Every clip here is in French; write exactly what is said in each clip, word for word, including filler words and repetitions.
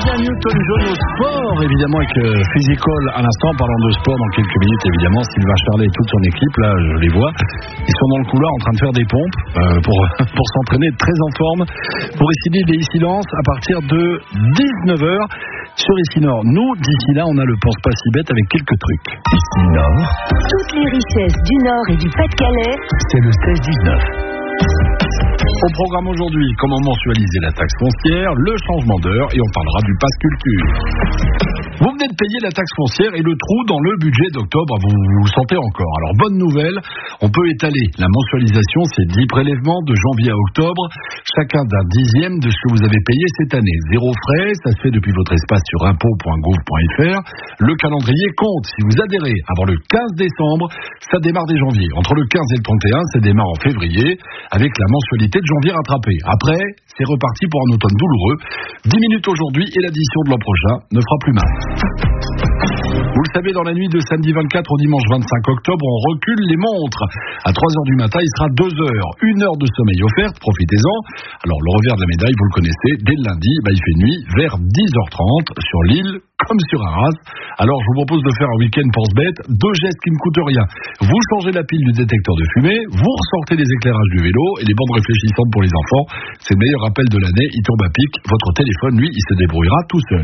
Olivia Newton-John au sport, évidemment, avec euh, Physical à l'instant. Parlant de sport, dans quelques minutes, évidemment, Sylvain Charlet et toute son équipe, là, je les vois, ils sont dans le couloir en train de faire des pompes euh, pour, pour s'entraîner, très en forme, pour essayer des Silence à partir de dix-neuf heures sur Ici Nord. Nous, d'ici là, on a le pense pas si bête avec quelques trucs. Ici Nord. Toutes les richesses du Nord et du Pas-de-Calais. C'est le seize dix-neuf. Au programme aujourd'hui, comment mensualiser la taxe foncière, le changement d'heure et on parlera du pass culture. Vous venez de payer la taxe foncière et le trou dans le budget d'octobre, vous vous le sentez encore. Alors bonne nouvelle, on peut étaler la mensualisation, c'est dix prélèvements de janvier à octobre, chacun d'un dixième de ce que vous avez payé cette année. Zéro frais, ça se fait depuis votre espace sur impôts point gouv point fr. Le calendrier compte, si vous adhérez avant le quinze décembre, ça démarre dès janvier. Entre le quinze et le trente et un, ça démarre en février, avec la mensualité de janvier rattrapée. Après, c'est reparti pour un automne douloureux. dix minutes aujourd'hui et l'addition de l'an prochain ne fera plus mal. Vous le savez, dans la nuit de samedi vingt-quatre au dimanche vingt-cinq octobre, on recule les montres. À trois heures du matin, il sera deux heures. Une heure de sommeil offerte, profitez-en. Alors, le revers de la médaille, vous le connaissez, dès le lundi, bah, il fait nuit vers dix heures trente sur l'île comme sur Arras. Alors, je vous propose de faire un week-end pense bête. Deux gestes qui ne coûtent rien. Vous changez la pile du détecteur de fumée, vous ressortez les éclairages du vélo et les bandes réfléchissantes pour les enfants. C'est le meilleur rappel de l'année. Il tombe à pic. Votre téléphone, lui, il se débrouillera tout seul.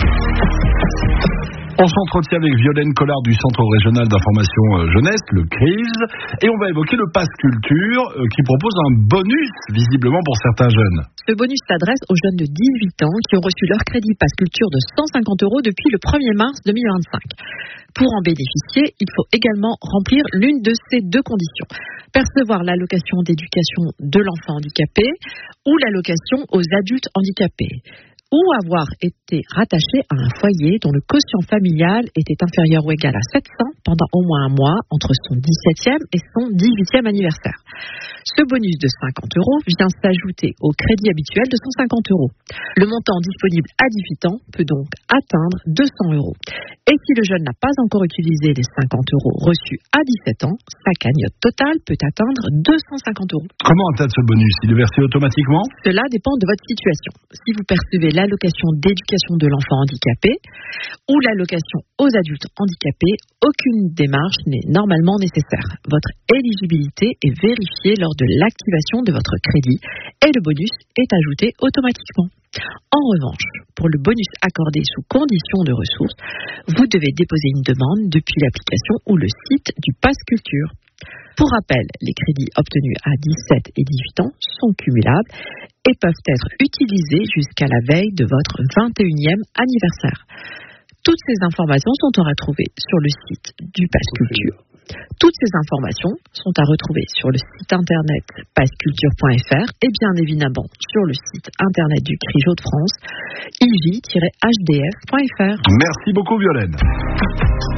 On s'entretient avec Violaine Collard du Centre Régional d'Information euh, Jeunesse, le C R I S, et on va évoquer le Pass Culture euh, qui propose un bonus, visiblement pour certains jeunes. Ce bonus s'adresse aux jeunes de dix-huit ans qui ont reçu leur crédit Pass Culture de cent cinquante euros depuis le premier mars deux mille vingt-cinq. Pour en bénéficier, il faut également remplir l'une de ces deux conditions. Percevoir l'allocation d'éducation de l'enfant handicapé ou l'allocation aux adultes handicapés, ou avoir été rattaché à un foyer dont le quotient familial était inférieur ou égal à sept cents pendant au moins un mois entre son dix-septième et son dix-huitième anniversaire. Ce bonus de cinquante euros vient s'ajouter au crédit habituel de cent cinquante euros. Le montant disponible à dix-huit ans peut donc atteindre deux cents euros. Et si le jeune n'a pas encore utilisé les cinquante euros reçus à dix-sept ans, sa cagnotte totale peut atteindre deux cent cinquante euros. Comment atteindre ce bonus? Il est versé automatiquement? Cela dépend de votre situation. Si vous percevez l'allocation d'éducation de l'enfant handicapé ou l'allocation aux adultes handicapés, aucune démarche n'est normalement nécessaire. Votre éligibilité est vérifiée lors de l'activation de votre crédit et le bonus est ajouté automatiquement. En revanche, pour le bonus accordé sous condition de ressources, vous devez déposer une demande depuis l'application ou le site du Pass Culture. Pour rappel, les crédits obtenus à dix-sept et dix-huit ans sont cumulables et peuvent être utilisés jusqu'à la veille de votre vingt et unième anniversaire. Toutes ces informations sont à retrouver sur le site du Pass Culture. Toutes ces informations sont à retrouver sur le site internet pass culture point fr et bien évidemment sur le site internet du C R I S de France, i j tiret h d f point f r. Merci beaucoup Violaine.